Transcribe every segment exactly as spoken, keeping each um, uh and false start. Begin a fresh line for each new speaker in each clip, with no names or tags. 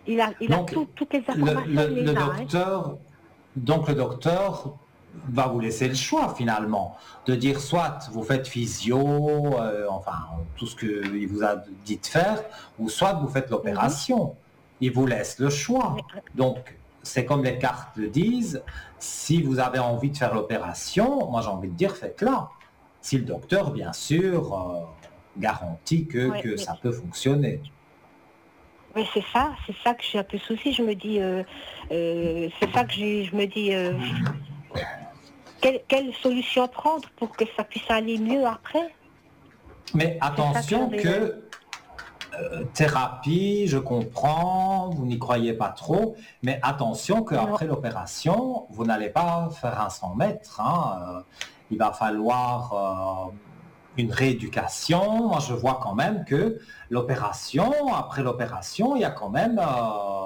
Il a, il a
Donc,
tout, toutes les
le,
informations,
le-
il
le
les a. Hein.
docteur, donc le docteur va vous laisser le choix finalement, de dire soit vous faites physio, euh, enfin tout ce qu'il vous a dit de faire, ou soit vous faites
Mhm.
l'opération. Il vous laisse le
Mais,
choix. Donc, c'est comme les cartes le disent, si vous avez envie de faire l'opération, moi j'ai envie de dire faites-la. Si le docteur, bien sûr, euh, garantit que,
ouais,
que
mais,
ça peut fonctionner.
mais c'est ça, c'est ça que j'ai un peu souci. Je me dis, euh, euh, c'est ça que j'ai, je me dis, euh, quelle, quelle solution prendre pour que ça puisse aller mieux après?
Mais
C'est ça que
attention
j'avais. euh,
que thérapie, je comprends, vous n'y croyez pas trop, mais attention
Non.
qu'après l'opération, vous n'allez pas faire un cent mètres. Hein, euh, il va falloir euh, une rééducation. Moi, je vois quand même que l'opération, après l'opération, il y a quand même euh,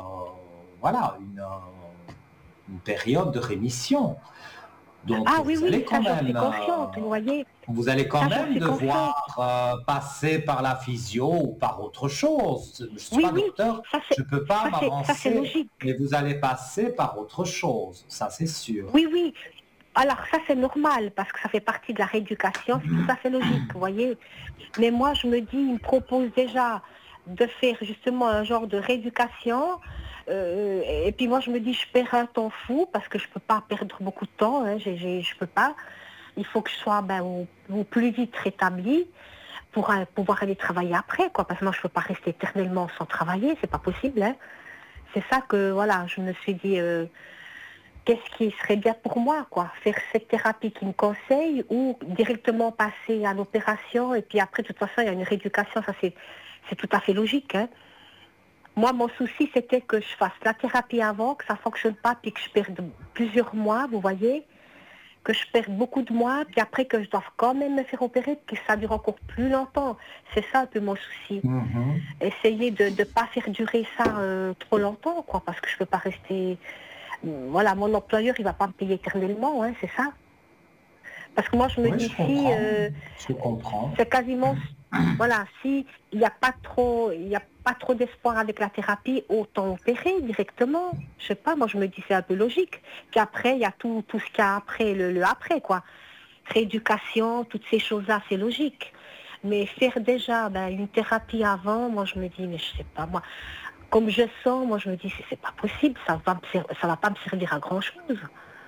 voilà, une, euh, une période de rémission. Donc,
Ah oui,
vous
oui,
allez
ça
quand
j'en suis
même euh,
consciente, vous voyez.
vous allez quand
Ça j'en
même
suis consciente.
devoir euh, passer par la physio ou par autre chose. Je ne suis
Oui,
pas
oui,
docteur,
ça
je
c'est,
ne peux pas
ça c'est, ça c'est
m'avancer, mais
logique.
vous allez passer par autre chose, ça c'est sûr.
Oui, oui. Alors ça c'est normal parce que ça fait partie de la rééducation, c'est tout à fait logique, vous voyez. Mais moi je me dis, il me propose déjà de faire justement un genre de rééducation. euh, et puis moi je me dis, je perds un temps fou parce que je peux pas perdre beaucoup de temps, hein, j'ai, j'ai- je peux pas. Il faut que je sois ben, au, au plus vite rétablie pour euh, pouvoir aller travailler après, quoi. Parce que moi je peux pas rester éternellement sans travailler, c'est pas possible, hein. C'est ça que voilà, je me suis dit. euh, Qu'est-ce qui serait bien pour moi, quoi? Faire cette thérapie qui me conseille ou directement passer à l'opération et puis après, de toute façon, il y a une rééducation, ça c'est, c'est tout à fait logique, hein. Moi, mon souci, c'était que je fasse la thérapie avant, que ça ne fonctionne pas, puis que je perde plusieurs mois, vous voyez, que je perde beaucoup de mois, puis après que je dois quand même me faire opérer, puis que ça dure encore plus longtemps. C'est ça un peu mon souci.
Mhm.
Essayer de ne pas faire durer ça euh, trop longtemps, quoi, parce que je ne peux pas rester. Voilà, mon employeur, il ne va pas me payer éternellement, hein, c'est ça. Parce que moi, je me
Oui,
dis,
je
si
comprends,
euh,
je comprends.
c'est quasiment, voilà, si il n'y a pas trop, il y a pas trop d'espoir avec la thérapie, autant opérer directement. Je sais pas, moi, je me dis, c'est un peu logique. Puis après, il y a tout, tout ce qu'il y a après, le, le après, quoi. Rééducation, toutes ces choses-là, c'est logique. Mais faire déjà ben, une thérapie avant, moi, je me dis, mais je sais pas, moi, comme je sens, moi, je me dis, c'est c'est pas possible, ça va, me ser- ça va pas me servir à grand-chose.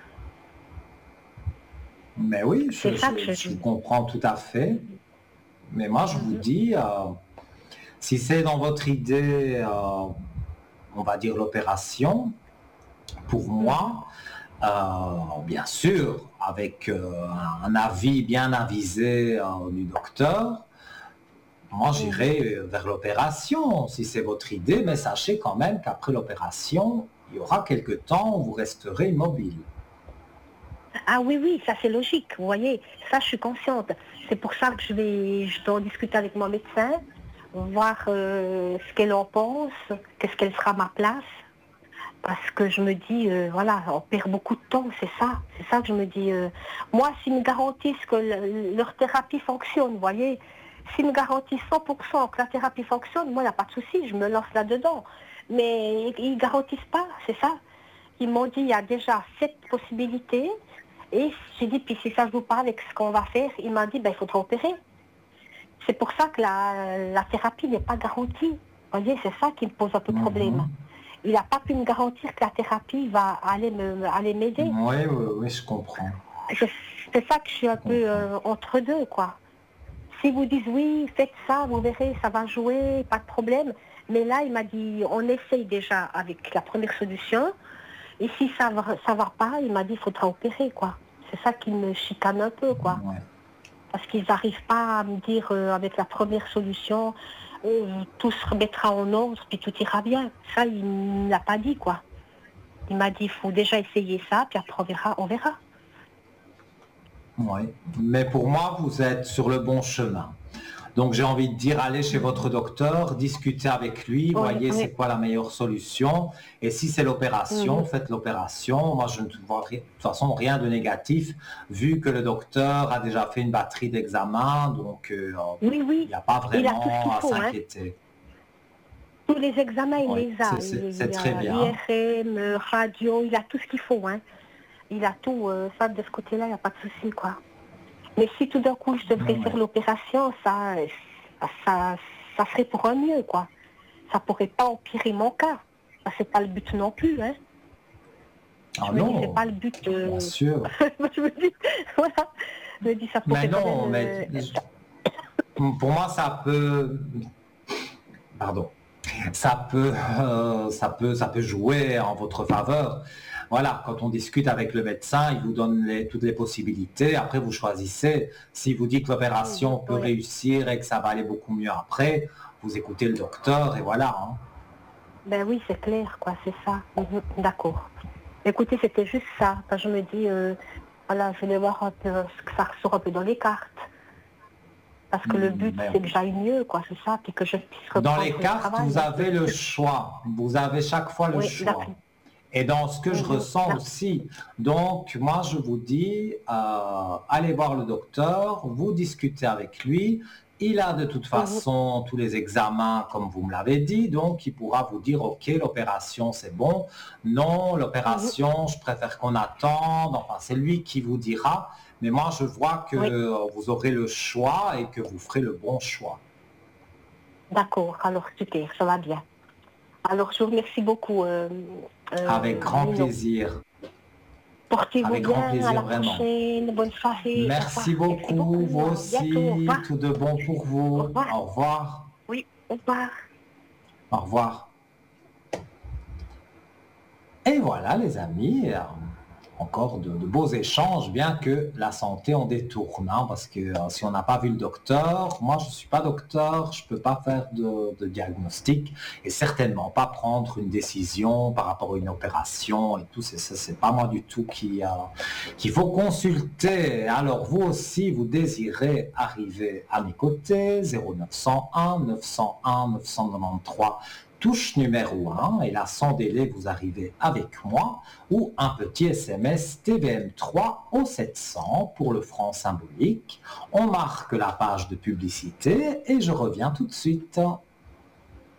Mais oui,
C'est
je,
ça que
je-
je
je
dis.
comprends tout à fait. Mais moi, je vous
Mhm.
dis, euh, si c'est dans votre idée, euh, on va dire l'opération, pour
Mhm.
moi, euh, bien sûr, avec euh, un avis bien avisé euh, du docteur, moi
Mhm.
j'irai vers l'opération, si c'est votre idée, mais sachez quand même qu'après l'opération, il y aura quelque temps où vous resterez immobile.
Ah oui, oui, ça c'est logique, vous voyez, ça je suis consciente. C'est pour ça que je vais, je dois en discuter avec mon médecin, voir euh, ce qu'elle en pense, qu'est-ce qu'elle sera à ma place. Parce que je me dis, euh, voilà, on perd beaucoup de temps, c'est ça. C'est ça que je me dis. euh, moi, s'ils me garantissent que le- leur thérapie fonctionne, vous voyez, s'ils me garantissent cent pour cent que la thérapie fonctionne, moi, il n'y a pas de souci, je me lance là-dedans. Mais ils ne garantissent pas, c'est ça. Ils m'ont dit, il y a déjà sept possibilités. Et j'ai dit, puis si ça je vous parle avec ce qu'on va faire, il m'a dit, ben, il faudra opérer. C'est pour ça que la, la thérapie n'est pas garantie. Vous voyez, c'est ça qui me pose un peu problème.
Mhm.
Il n'a pas pu me garantir que la thérapie va aller me aller m'aider.
Oui, oui, oui, je comprends.
Je- C'est ça que je suis
Je
un peu
comprends.
euh, entre deux, quoi. Si vous dites oui, faites ça, vous verrez, ça va jouer, pas de problème. Mais là, il m'a dit, on essaye déjà avec la première solution. Et si ça va, ça va pas, il m'a dit, il faudra opérer, quoi. C'est ça qui me chicane un peu, quoi.
Ouais.
Parce qu'ils n'arrivent pas à me dire euh, avec la première solution, euh, tout se remettra en ordre, puis tout ira bien. Ça, il ne l'a pas dit, quoi. Il m'a dit, il faut déjà essayer ça, puis après on verra, on verra.
Oui. Mais pour moi, vous êtes sur le bon chemin. Donc j'ai envie de dire, allez chez
Mhm.
votre docteur, discutez avec lui,
Oui,
voyez
oui.
c'est quoi la meilleure solution. Et si c'est l'opération,
Mhm.
faites l'opération. Moi, je ne vois ri- de toute façon rien de négatif, vu que le docteur a déjà fait une batterie d'examens, donc euh,
Oui,
il
oui.
n'y a pas
Il a tout ce qu'il
vraiment à
faut, hein.
s'inquiéter.
Tous les examens, il
Oui,
les a.
c'est, c'est,
Il,
c'est
il
très
a
bien.
I R M, euh, radio, il a tout ce qu'il faut. Hein. Il a tout. euh, ça, de ce côté-là, il n'y a pas de souci, quoi. Mais si tout d'un coup, je devrais
Oui.
faire l'opération, ça, ça, ça, ça serait pour un mieux, quoi. Ça pourrait pas empirer mon cas. Ça, c'est pas le but non plus, hein.
Ah
Je me dis, c'est
non,
pas le but.
bien
euh,
sûr.
je me dis, voilà. Je me dis, ça
Mais
pourrait quand même.
non, mais
euh,
pour moi, ça peut... Pardon. Ça peut, euh, ça peut, ça peut jouer en votre faveur. Voilà, quand on discute avec le médecin, il vous donne les- toutes les possibilités. Après, vous choisissez. S'il vous dit que l'opération peut
oui.
réussir et que ça va aller beaucoup mieux après, vous écoutez le docteur et voilà. Hein.
Ben oui, c'est clair, quoi, c'est ça. Mhm, d'accord. Écoutez, c'était juste ça. Enfin, je me dis, euh, voilà, je vais voir un peu ce que ça ressort un peu dans les cartes. Parce que le but,
Mais
c'est que j'aille mieux, quoi, c'est ça, puis que je puisse
dans
reprendre
les
le
cartes,
travail.
vous
Hein.
avez le choix. Vous avez chaque fois le
Oui, d'accord.
choix. Et dans ce que je
Mhm,
ressens
d'accord.
aussi. Donc, moi, je vous dis, euh, allez voir le docteur, vous discutez avec lui. Il a de toute
Mhm,
façon tous les examens, comme vous me l'avez dit, donc il pourra vous dire, OK, l'opération, c'est bon. Non,
mhm.
l'opération, je préfère qu'on attende. Enfin, c'est lui qui vous dira. Mais moi, je vois que
Oui,
euh, vous aurez le choix et que vous ferez le bon choix.
d'accord. Alors, super, ça va bien. Alors, je vous remercie beaucoup, euh,
Avec
euh,
grand
Lino.
plaisir.
Portez-vous
Avec grand
bien, à
plaisir,
la
vraiment.
prochaine. Bonne soirée. Au revoir.
Merci
Merci
beaucoup,
beaucoup.
vous
À bientôt. Au
aussi.
revoir.
Tout de bon pour
Au
vous.
revoir.
Au revoir.
Oui, au revoir.
Au revoir. Et voilà, les amis, euh, encore de, de beaux échanges, bien que la santé en détourne, hein, parce que euh, si on n'a pas vu le docteur, moi je ne suis pas docteur, je ne peux pas faire de, de diagnostic et certainement pas prendre une décision par rapport à une opération et tout, c'est, c'est, c'est pas moi du tout qui, euh, qu'il faut consulter. Alors vous aussi, vous désirez arriver à mes côtés, zéro neuf cent un neuf cent un neuf cent quatre-vingt-treize, touche numéro un, et là sans délai vous arrivez avec moi, ou un petit S M S T V M trois au sept cents pour le franc symbolique. On marque la page de publicité et je reviens tout de suite.